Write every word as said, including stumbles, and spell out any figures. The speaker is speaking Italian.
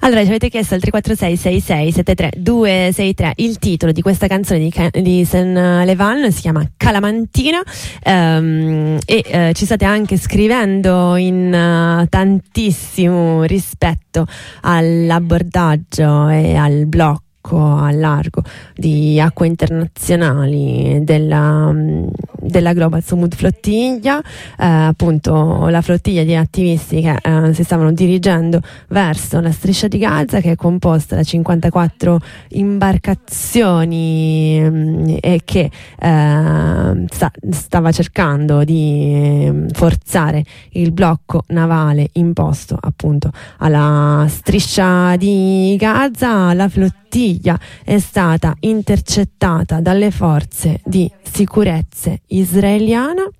Allora, ci avete chiesto al tre quattro sei sei sei sette tre due sei tre il titolo di questa canzone di, di Saint Levan, si chiama Calamantina, um, e uh, ci state anche scrivendo in uh, tantissimo rispetto all'abbordaggio e al blocco a largo di acque internazionali della, della Global Sumud Flottiglia, eh, appunto la flottiglia di attivisti che eh, si stavano dirigendo verso la striscia di Gaza, che è composta da cinquantaquattro imbarcazioni mh, e che eh, sta, stava cercando di forzare il blocco navale imposto appunto alla striscia di Gaza. La flottiglia è stata intercettata dalle forze di sicurezza israeliana